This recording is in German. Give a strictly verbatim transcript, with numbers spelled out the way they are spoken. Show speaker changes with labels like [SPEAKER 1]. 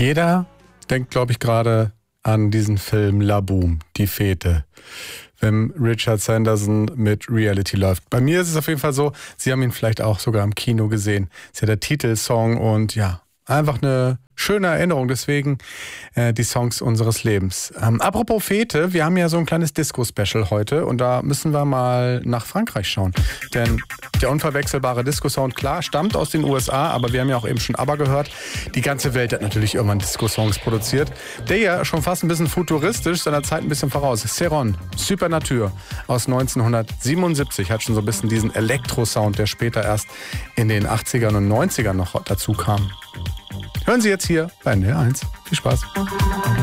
[SPEAKER 1] Jeder denkt, glaube ich, gerade an diesen Film La Boom, die Fete, wenn Richard Sanderson mit Reality läuft. Bei mir ist es auf jeden Fall so, Sie haben ihn vielleicht auch sogar im Kino gesehen. Ist ja der Titelsong und ja, einfach eine schöne Erinnerung, deswegen äh, die Songs unseres Lebens. Ähm, apropos Fete, wir haben ja so ein kleines Disco-Special heute und da müssen wir mal nach Frankreich schauen. Denn der unverwechselbare Disco-Sound, klar, stammt aus den U S A, aber wir haben ja auch eben schon ABBA gehört. Die ganze Welt hat natürlich irgendwann Disco-Songs produziert. Der ja schon fast ein bisschen futuristisch, seiner Zeit ein bisschen voraus. Ceron, Supernature aus neunzehnhundertsiebenundsiebzig, hat schon so ein bisschen diesen Elektro-Sound, der später erst in den achtzigern und neunzigern noch dazu kam. Hören Sie jetzt hier bei N D R eins. Viel Spaß.